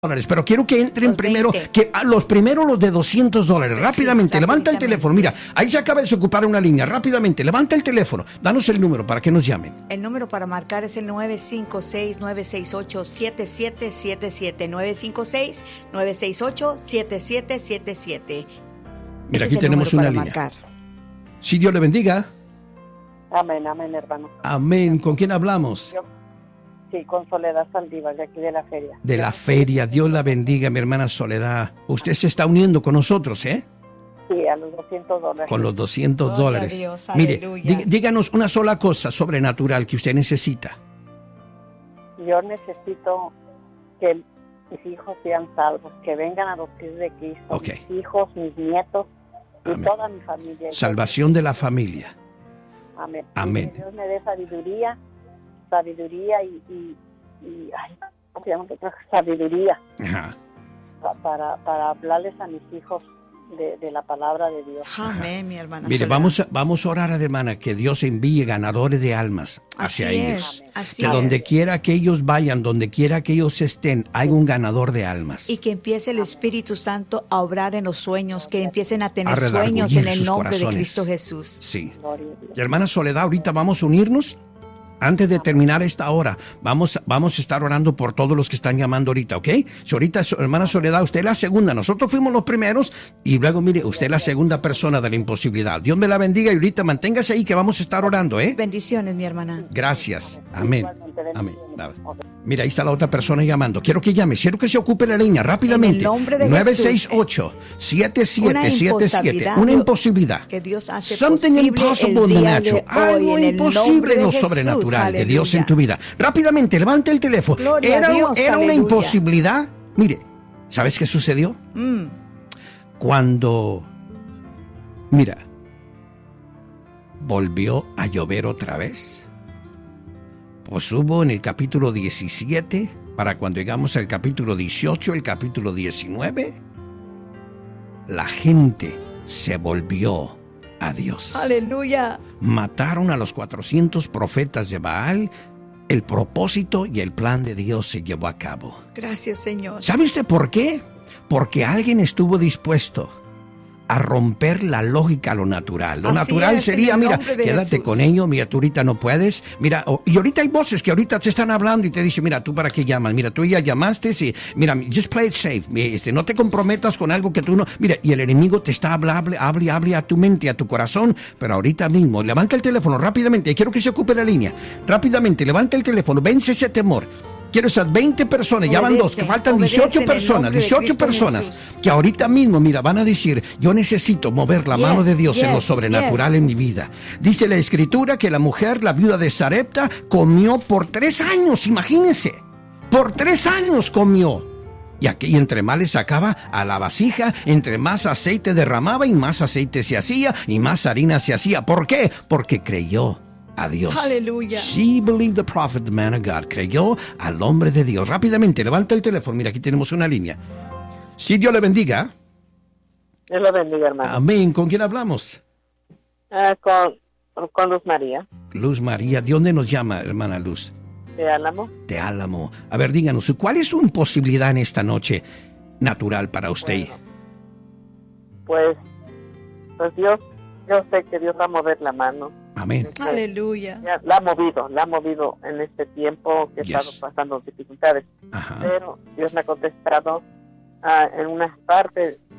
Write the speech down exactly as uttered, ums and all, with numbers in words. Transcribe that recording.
dólares, pero quiero que entren Los primero, veinte. que a los primeros los de doscientos dólares, rápidamente, Sí, levanta el rápidamente. teléfono, mira, ahí se acaba de desocupar una línea, rápidamente, levanta el teléfono, danos el número para que nos llamen. El número para marcar es el nueve cinco seis, nueve seis ocho, siete siete siete siete, nueve cinco seis, nueve seis ocho, siete siete siete siete. Mira, Ese aquí es el tenemos número una para línea. marcar. Si Dios le bendiga, Amén, amén, hermano. amén. ¿Con quién hablamos? Yo, sí, con Soledad Saldívar, de aquí de la feria. De la feria, Dios la bendiga, mi hermana Soledad. Usted se está uniendo con nosotros, ¿eh? Sí, a los doscientos dólares. Con los doscientos Gloria a dólares. Dios, Mire, aleluya. dí- díganos una sola cosa sobrenatural que usted necesita. Yo necesito que mis hijos sean salvos, que vengan a los pies de Cristo. Ok. Mis hijos, mis nietos y Amén. toda mi familia. Salvación de la familia. Amén. Amén. Y que Dios me dé sabiduría, sabiduría y, y, y ay, ¿cómo se llama? Sabiduría Ajá. pa- para, para hablarles a mis hijos de, de la palabra de Dios. Amén, mi hermana. Mire, Soledad. vamos a, vamos a orar, hermana, que Dios envíe ganadores de almas hacia Así ellos. es, así Que donde es. quiera que ellos vayan, donde quiera que ellos estén, hay un ganador de almas. Y que empiece el Espíritu Santo a obrar en los sueños, que empiecen a tener A redarguir sueños en el sus nombre corazones. de Cristo Jesús. Sí. Gloria a Dios. Y hermana Soledad, ahorita vamos a unirnos. Antes de terminar esta hora, vamos, vamos a estar orando por todos los que están llamando ahorita, ¿ok? Si ahorita, so- hermana Soledad, usted es la segunda, nosotros fuimos los primeros y luego, mire, usted es la segunda persona de la imposibilidad. Dios me la bendiga y ahorita manténgase ahí que vamos a estar orando, ¿eh? Bendiciones, mi hermana. Gracias. Amén. Igualmente, Amén. bendiciones. Nada. Ok. Mira, ahí está la otra persona llamando. Quiero que llame, quiero que se ocupe la línea rápidamente. En el nombre de nueve Jesús. seis ocho, siete siete Una siete siete. imposibilidad, Una Dios- imposibilidad. que Dios hace Something posible impossible el in the día natural. de hoy, Algo en el imposible nombre en de lo Jesús, sobrenatural de Dios en aleluya. tu vida. Rápidamente, levanta el teléfono. Gloria a Era, Dios, era una aleluya. imposibilidad. Mire, ¿sabes qué sucedió? Mm, Cuando, mira, volvió a llover otra vez. Pues hubo en el capítulo diecisiete, para cuando llegamos al capítulo dieciocho, el capítulo diecinueve, la gente se volvió a Dios. aleluya. Mataron a los cuatrocientos profetas de Baal. El propósito y el plan de Dios se llevó a cabo. Gracias, Señor. ¿Sabe usted por qué? Porque alguien estuvo dispuesto a romper la lógica a lo natural. Lo Así natural es, en sería, el mira, nombre de quédate Jesús. con ellos, mira, tú ahorita no puedes, mira, o- y ahorita hay voces que ahorita te están hablando y te dicen, mira, tú para qué llamas, mira, tú ya llamaste, sí, mira, just play it safe, este, no te comprometas con algo que tú no, mira, y el enemigo te está hablando, hable, hable a tu mente, a tu corazón, pero ahorita mismo, levanta el teléfono rápidamente, quiero que se ocupe la línea, rápidamente, levanta el teléfono, vence ese temor. Quiero esas veinte personas, ya van dos, que Obedece, faltan obedece dieciocho en el personas, nombre de dieciocho Cristo personas, Jesús. que ahorita mismo, mira, van a decir, yo necesito mover la Yes, mano de Dios en lo yes, sobrenatural yes. en mi vida. Dice la Escritura que la mujer, la viuda de Sarepta, comió por tres años, imagínense, por tres años comió. Y aquí entre más le sacaba a la vasija, entre más aceite derramaba y más aceite se hacía y más harina se hacía. ¿Por qué? Porque creyó a Dios. Aleluya. She believed the prophet, the man of God. Creyó al hombre de Dios. Rápidamente, levanta el teléfono. Mira, aquí tenemos una línea. Si Dios le bendiga. Dios lo bendiga, hermano. Amén. ¿Con quién hablamos? Ah, con, con Luz María, Luz María. ¿De dónde nos llama, hermana Luz? de Álamo. De Álamo. A ver, díganos, ¿cuál es su imposibilidad en esta noche natural para usted? Pues, pues Dios, yo sé que Dios va a mover la mano. Amén. Aleluya. Ya la ha movido, la ha movido en este tiempo que he Yes. estado pasando dificultades. Ajá. Pero Dios me ha contestado ah, en una parte